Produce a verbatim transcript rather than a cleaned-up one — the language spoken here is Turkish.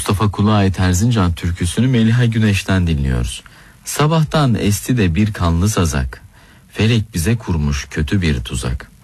Mustafa Kul'a ait Erzincan türküsünü Meliha Güneş'ten dinliyoruz. Sabahtan esti de bir kanlı sazak, felek bize kurmuş kötü bir tuzak.